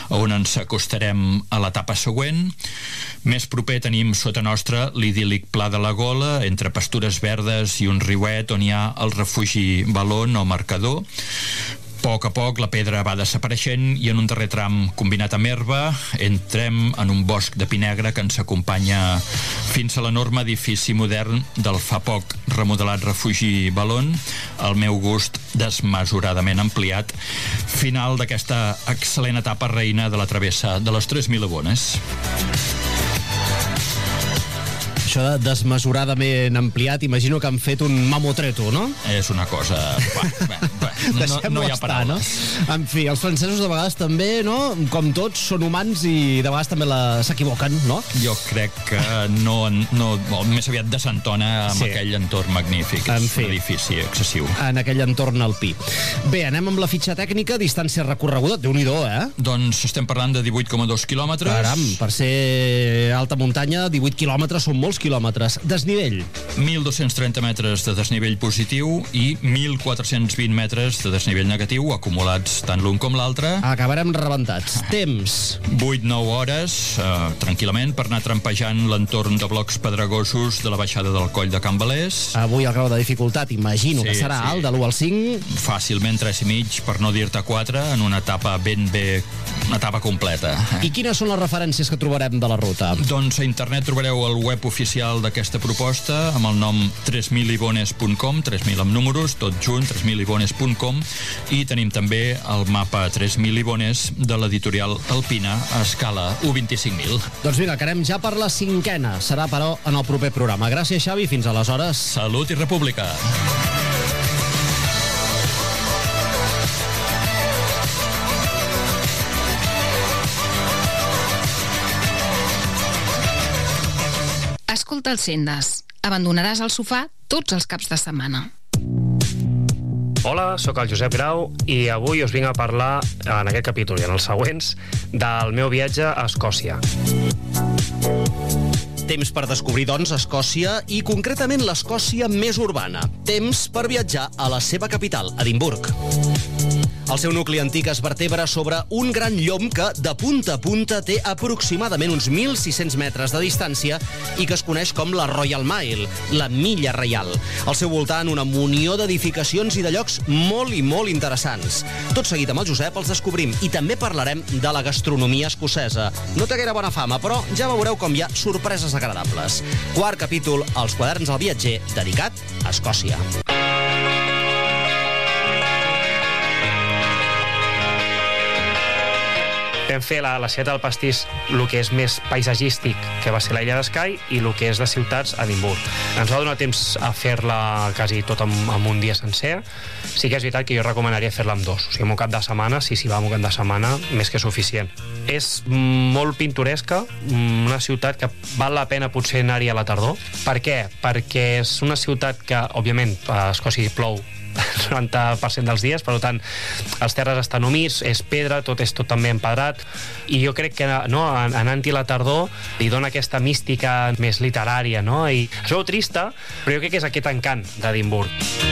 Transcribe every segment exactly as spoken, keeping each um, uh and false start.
on ens acostarem a l'etapa següent. Més proper tenim sota nostra l'idíl·lic Pla de la Gola, entre pastures verdes i un riuet on hi ha el refugi Balón o Marcador. A poc a poc la pedra va desapareixent i en un darrer tram combinat amb herba entrem en un bosc de pi negre que ens acompanya fins a l'enorme edifici modern del fa poc remodelat refugi Balón, al meu gust desmesuradament ampliat, final d'aquesta excel·lent etapa reina de la travessa de les tres mil abones. Això de desmesuradament ampliat, imagino que han fet un mamotreto, no? És una cosa... Bé, bé, bé. No, no hi ha paraules. No? En fi, els francesos de vegades també, no? Com tots, són humans i de vegades també la... s'equivoquen, no? Jo crec que no, no, més aviat desentona amb sí. aquell entorn magnífic. En és fi. un edifici excessiu. En aquell entorn alpí. Bé, anem amb la fitxa tècnica, distància recorreguda. Déu-n'hi-do, eh? Doncs estem parlant de divuit coma dos quilòmetres. Caram, per ser alta muntanya, divuit quilòmetres són molts quilòmetres. Desnivell. mil dos-cents trenta metres de desnivell positiu i mil quatre-cents vint metres de desnivell negatiu, acumulats tant l'un com l'altre. Acabarem rebentats. Temps. vuit nou hores, eh, tranquil·lament, per anar trampejant l'entorn de blocs pedregosos de la baixada del coll de Can Valés. Avui el grau de dificultat, imagino Sí, que serà sí. alt, de l'u al cinc. Fàcilment tres i mig, per no dir-te quatre, en una etapa ben bé, una etapa completa. I quines són les referències que trobarem de la ruta? Doncs a internet trobareu el web oficial d'aquesta proposta amb el nom tres mil ibones punt com, tres mil amb números, tot junt, tres mil ibones punt com, i tenim també el mapa tres mil Ibones de l'editorial Alpina a escala u vint-i-cinc mil. Doncs vinga, que anem ja per la cinquena. Serà, però, en el proper programa. Gràcies, Xavi. Fins aleshores. Salut i república. Escolta els Sendes. Abandonaràs el sofà tots els caps de setmana. Hola, sóc el Josep Grau i avui us vinc a parlar, en aquest capítol i en els següents, del meu viatge a Escòcia. Temps per descobrir, doncs, Escòcia i concretament l'Escòcia més urbana. Temps per viatjar a la seva capital, Edimburg. El seu nucli antic es vertebra sobre un gran llom que, de punta a punta, té aproximadament uns mil sis-cents metres de distància i que es coneix com la Royal Mile, la milla reial. Al seu voltant, una munió d'edificacions i de llocs molt i molt interessants. Tot seguit amb el Josep els descobrim i també parlarem de la gastronomia escocesa. No té gaire bona fama, però ja veureu com hi ha sorpreses agradables. Quart capítol, Els quaderns del viatger, dedicat a Escòcia. Vam fer la, la ciutat del pastís, el que és més paisatgístic, que va ser la illa d'Skye, i el que és de ciutats, Edimburg. Ens va donar temps a fer-la quasi tot en, en un dia sencer. Sí que és veritat que jo recomanaria fer-la en dos. O sigui, en un cap de setmana, si s'hi va en un cap de setmana, més que suficient. És molt pintoresca, una ciutat que val la pena potser anar-hi a la tardor. Per què? Perquè és una ciutat que, òbviament, a Escòcia plou el noranta per cent dels dies, per tant els terres estan humits, és pedra, tot és tot també empedrat, i jo crec que no, anant-hi a la tardor li dona aquesta mística més literària, no? I es veu trista, però jo crec que és aquest encant d'Edimburg.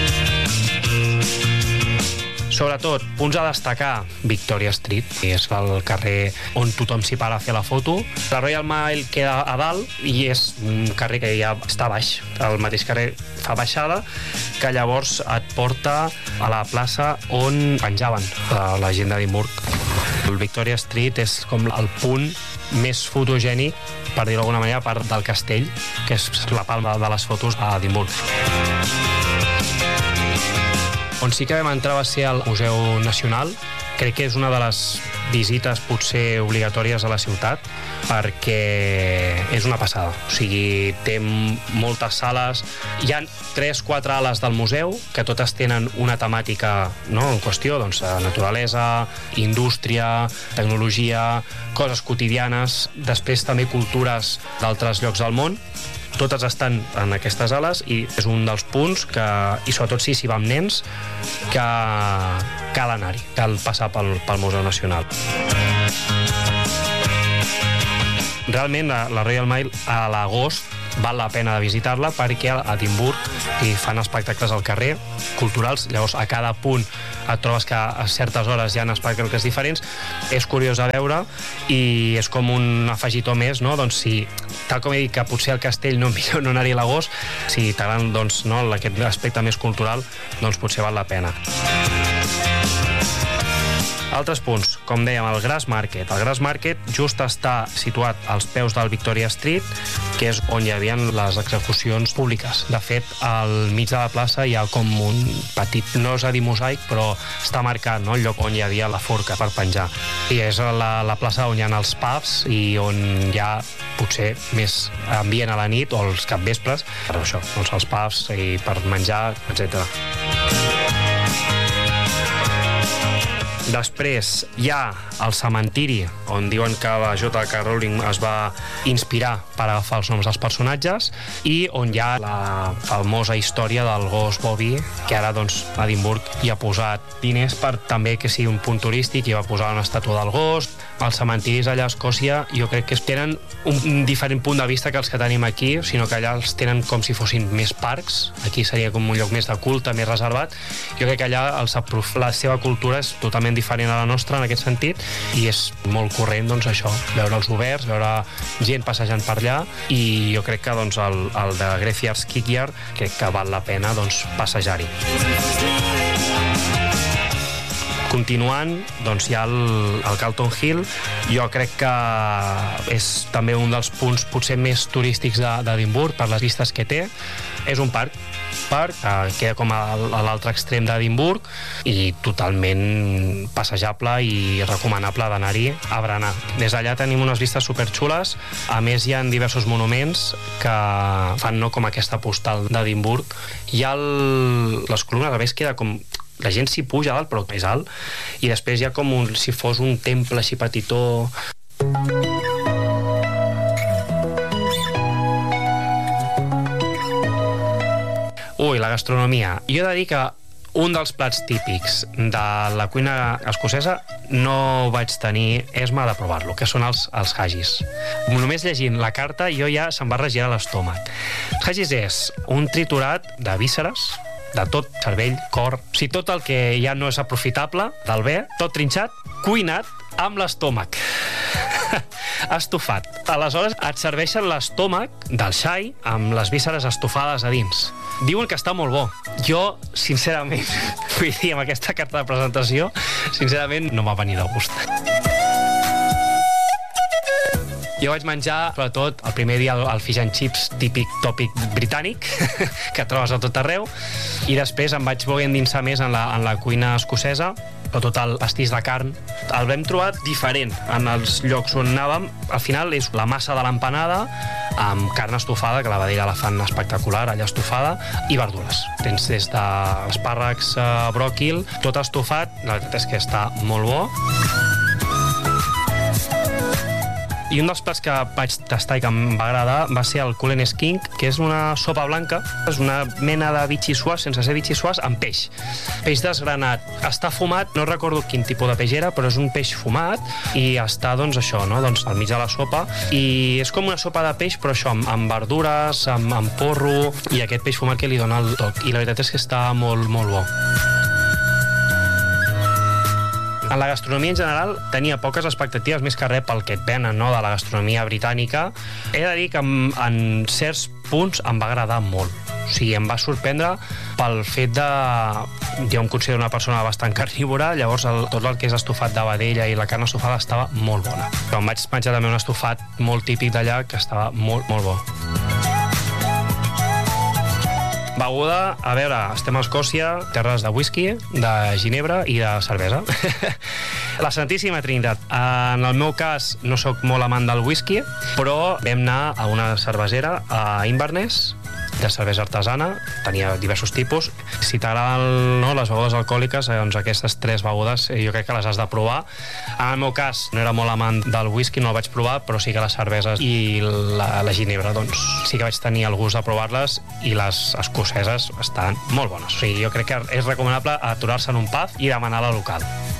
Sobretot, punts a destacar, Victoria Street, que és el carrer on tothom s'hi para a fer la foto. La Royal Mile queda a dalt i és un carrer que ja està baix. El mateix carrer fa baixada, que llavors et porta a la plaça on penjaven la, la gent d'Edimburg. El Victoria Street és com el punt més fotogènic, per dir-ho d'alguna manera, part del castell, que és la palma de les fotos a Edimburg. On sí que vam entrar va ser al Museu Nacional. Crec que és una de les visites potser obligatòries a la ciutat, perquè és una passada. O sigui, té moltes sales. Hi ha tres, quatre ales del museu que totes tenen una temàtica, no, en qüestió, doncs, naturalesa, indústria, tecnologia, coses quotidianes, després també cultures d'altres llocs del món. Totes estan en aquestes ales i és un dels punts que, i sobretot si s'hi va amb nens, que cal anar-hi, cal passar pel, pel Museu Nacional. Realment la, la Royal Mile a l'agost val la pena de visitar-la perquè a Edimburg i fan espectacles al carrer, culturals, llavors a cada punt et trobes que a certes hores hi ha espectacles diferents, és curiós a veure i és com un afegitó més, no? Doncs si, tal com he dit que potser al castell no millor no anar-hi a l'agost, si t'agrada doncs, no, aquest aspecte més cultural, doncs potser val la pena. Altres punts, com dèiem, el Grass Market. El Grass Market just està situat als peus del Victoria Street, que és on hi havia les execucions públiques. De fet, al mig de la plaça hi ha com un petit, no és a dir mosaic, però està marcat, no?, el lloc on hi havia la forca per penjar. I és la, la plaça on hi ha els pubs i on hi ha potser més ambient a la nit o els capvespres, per això, doncs els pubs i per menjar, etcètera. Després hi ha el cementiri, on diuen que la J K Rowling es va inspirar per agafar els noms dels personatges, i on hi ha la famosa història del gos Bobby, que ara doncs Edimburg hi ha posat diners per també que sigui un punt turístic, i va posar una estàtua del gos. Els cementiris allà a Escòcia jo crec que tenen un diferent punt de vista que els que tenim aquí, sinó que allà els tenen com si fossin més parcs. Aquí seria com un lloc més de culte, més reservat. Jo crec que allà els, la seva cultura és totalment diferent a la nostra en aquest sentit, i és molt corrent, doncs, això, veure els oberts, veure gent passejant per allà, i jo crec que doncs, el, el de Greyfriars Kirkyard crec que val la pena doncs, passejar-hi. Continuant, doncs hi ha el, el Calton Hill. Jo crec que és també un dels punts potser més turístics d'Edimburg per les vistes que té. És un parc, parc que queda com a, a l'altre extrem d'Edimburg i totalment passejable i recomanable d'anar-hi a berenar. Des d'allà tenim unes vistes superxules. A més, hi ha diversos monuments que fan no, com aquesta postal d'Edimburg. Hi ha el, les columnes, a més queda com... La gent s'hi puja dalt, però és alt, i després hi ha com un, si fos un temple així petitó. Ui, la gastronomia. Jo he de dir que un dels plats típics de la cuina escocesa no vaig tenir esma de provar-lo, que són els, els haggis. Només llegint la carta jo ja se'm va regirar l'estómac. Els haggis és un triturat de vísceres, de tot, cervell, cor, o sigui, tot el que ja no és aprofitable del bé, tot trinxat, cuinat amb l'estómac. Estofat. Aleshores et serveixen l'estómac del xai amb les vísceres estofades a dins. Diuen que està molt bo. Jo, sincerament, vull dir, amb aquesta carta de presentació, sincerament no m'ha venit de gust. Jo vaig menjar, sobretot, el primer dia el fish and chips típic tòpic britànic, que trobes a tot arreu, i després em vaig voler endinsar més en la, en la cuina escocesa, sobretot el pastís de carn. El vam trobar diferent en els llocs on anàvem. Al final és la massa de l'empanada amb carn estofada, que la vedella la fan espectacular, allà estofada, i verdures. Tens des d'espàrrecs, bròquil, tot estofat. La veritat és que està molt bo. I un dels plats que vaig tastar i que em va agradar va ser el Cullen Skink, que és una sopa blanca, és una mena de vichyssoise, sense ser vichyssoise, amb peix. Peix desgranat. Està fumat, no recordo quin tipus de peix era, però és un peix fumat i està, doncs, això, no?, doncs, al mig de la sopa. I és com una sopa de peix, però això, amb, amb verdures, amb, amb porro, i aquest peix fumat que li dona el toc. I la veritat és que està molt, molt bo. En la gastronomia en general tenia poques expectatives, més que res pel que et venen, no?, de la gastronomia britànica. He de dir que en, en certs punts em va agradar molt. O sigui, em va sorprendre pel fet de... Jo em considero una persona bastant carnívora, llavors el, tot el que és estofat de vedella i la carn estofada estava molt bona. Però em vaig menjar també un estofat molt típic d'allà que estava molt, molt bo. Beguda, a veure, estem a Escòcia, terres de whisky, de ginebra i de cervesa. La Santíssima Trinitat. En el meu cas, no sóc molt amant del whisky, però vam anar a una cervesera a Inverness, de cervesa artesana, tenia diversos tipus. Si t'agraden, no, les begudes alcohòliques, doncs aquestes tres begudes jo crec que les has de provar. En el meu cas no era molt amant del whisky, no el vaig provar, però sí que les cerveses i la, la ginebra, doncs sí que vaig tenir el gust de provar-les, i les escoceses estan molt bones. O sigui, jo crec que és recomanable aturar-se en un pub i demanar la local.